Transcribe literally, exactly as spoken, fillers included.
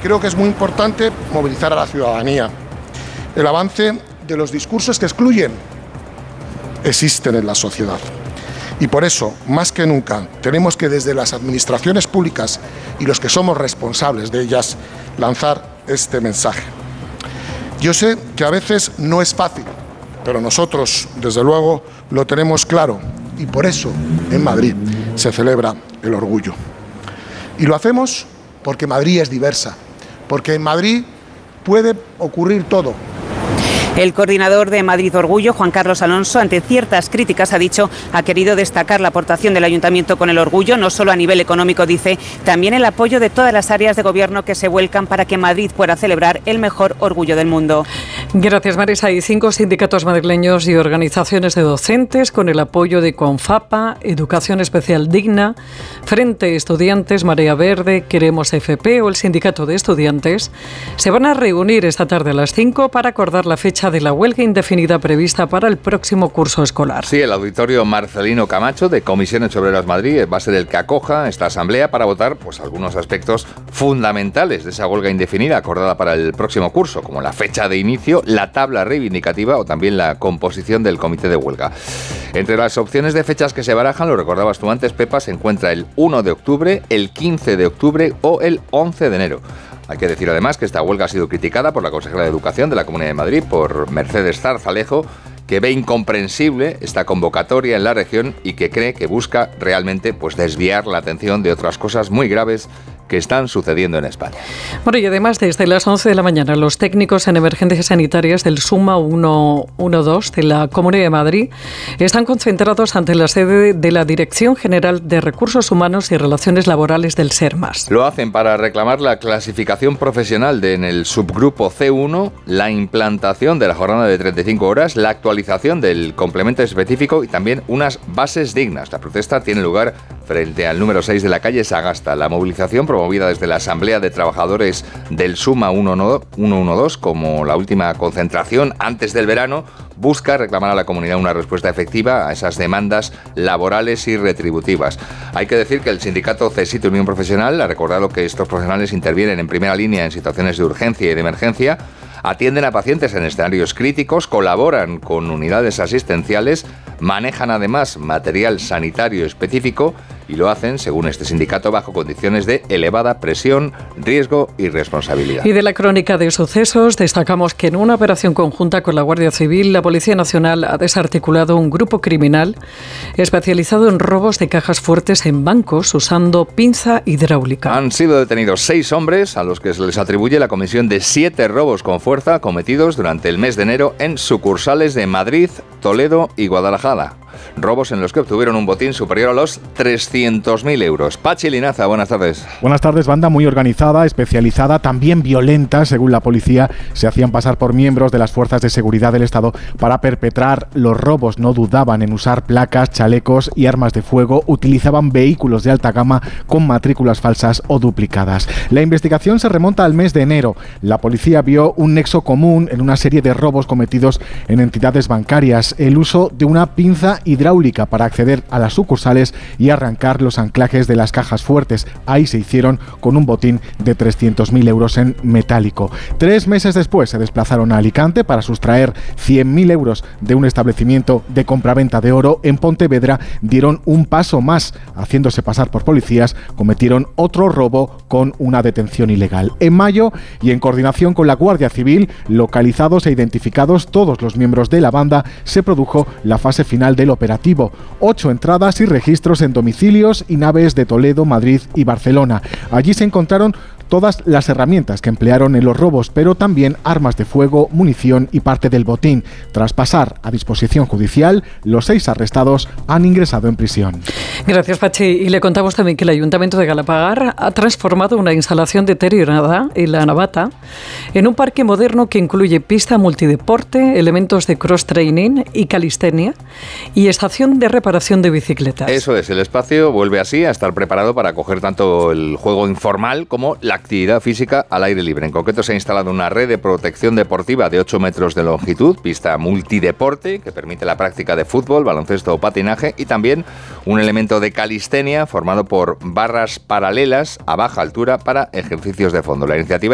creo que es muy importante movilizar a la ciudadanía. El avance de los discursos que excluyen existen en la sociedad. Y por eso, más que nunca, tenemos que desde las administraciones públicas y los que somos responsables de ellas, lanzar este mensaje. Yo sé que a veces no es fácil, pero nosotros, desde luego, lo tenemos claro. Y por eso, en Madrid, se celebra el orgullo. Y lo hacemos porque Madrid es diversa, porque en Madrid puede ocurrir todo. El coordinador de Madrid Orgullo, Juan Carlos Alonso, ante ciertas críticas, ha dicho, ha querido destacar la aportación del Ayuntamiento con el orgullo, no solo a nivel económico, dice, también el apoyo de todas las áreas de gobierno que se vuelcan para que Madrid pueda celebrar el mejor orgullo del mundo. Gracias, Marisa. Hay cinco sindicatos madrileños y organizaciones de docentes con el apoyo de CONFAPA, Educación Especial Digna, Frente Estudiantes, Marea Verde, Queremos F P o el Sindicato de Estudiantes. Se van a reunir esta tarde a las cinco para acordar la fecha de la huelga indefinida prevista para el próximo curso escolar. Sí, el auditorio Marcelino Camacho de Comisiones Obreras Madrid va a ser el que acoja esta asamblea para votar pues algunos aspectos fundamentales de esa huelga indefinida acordada para el próximo curso, como la fecha de inicio, la tabla reivindicativa o también la composición del comité de huelga. Entre las opciones de fechas que se barajan, lo recordabas tú antes, Pepa, se encuentra el uno de octubre, el quince de octubre o el once de enero. Hay que decir además que esta huelga ha sido criticada por la consejera de Educación de la Comunidad de Madrid, por Mercedes Zarzalejo, que ve incomprensible esta convocatoria en la región y que cree que busca realmente pues, desviar la atención de otras cosas muy graves que están sucediendo en España. Bueno, y además desde las once de la mañana los técnicos en emergencias sanitarias del SUMA uno uno dos de la Comunidad de Madrid están concentrados ante la sede de la Dirección General de Recursos Humanos y Relaciones Laborales del SERMAS. Lo hacen para reclamar la clasificación profesional de, en el subgrupo C uno, la implantación de la jornada de treinta y cinco horas, la actualización del complemento específico y también unas bases dignas. La protesta tiene lugar frente al número seis de la calle Sagasta. La movilización promovida desde la Asamblea de Trabajadores del SUMA uno uno dos, como la última concentración antes del verano, busca reclamar a la comunidad una respuesta efectiva a esas demandas laborales y retributivas. Hay que decir que el sindicato CESIT Unión Profesional ha recordado que estos profesionales intervienen en primera línea en situaciones de urgencia y de emergencia, atienden a pacientes en escenarios críticos, colaboran con unidades asistenciales, manejan además material sanitario específico y lo hacen, según este sindicato, bajo condiciones de elevada presión, riesgo y responsabilidad. Y de la crónica de sucesos, destacamos que en una operación conjunta con la Guardia Civil, la Policía Nacional ha desarticulado un grupo criminal especializado en robos de cajas fuertes en bancos usando pinza hidráulica. Han sido detenidos seis hombres a los que se les atribuye la comisión de siete robos con fuerza cometidos durante el mes de enero en sucursales de Madrid, Toledo y Guadalajara. Robos en los que obtuvieron un botín superior a los trescientos mil euros. Pachi Linaza, buenas tardes. Buenas tardes, banda muy organizada, especializada, también violenta, según la policía. Se hacían pasar por miembros de las fuerzas de seguridad del Estado para perpetrar los robos. No dudaban en usar placas, chalecos y armas de fuego. Utilizaban vehículos de alta gama con matrículas falsas o duplicadas. La investigación se remonta al mes de enero. La policía vio un nexo común en una serie de robos cometidos en entidades bancarias. El uso de una pinza hidráulica para acceder a las sucursales y arrancar los anclajes de las cajas fuertes. Ahí se hicieron con un botín de trescientos mil euros en metálico. Tres meses después se desplazaron a Alicante para sustraer cien mil euros de un establecimiento de compraventa de oro. En Pontevedra dieron un paso más. Haciéndose pasar por policías, cometieron otro robo con una detención ilegal. En mayo, y en coordinación con la Guardia Civil, localizados e identificados todos los miembros de la banda, se produjo la fase final del operativo. Ocho entradas y registros en domicilios y naves de Toledo, Madrid y Barcelona. Allí se encontraron todas las herramientas que emplearon en los robos, pero también armas de fuego, munición y parte del botín. Tras pasar a disposición judicial, los seis arrestados han ingresado en prisión. Gracias, Pachi. Y le contamos también que el Ayuntamiento de Galapagar ha transformado una instalación deteriorada en La Navata en un parque moderno que incluye pista multideporte, elementos de cross-training y calistenia y estación de reparación de bicicletas. Eso es, el espacio vuelve así a estar preparado para acoger tanto el juego informal como la actividad física al aire libre. En concreto se ha instalado una red de protección deportiva de ocho metros de longitud, pista multideporte que permite la práctica de fútbol, baloncesto o patinaje y también un elemento de calistenia formado por barras paralelas a baja altura para ejercicios de fondo. La iniciativa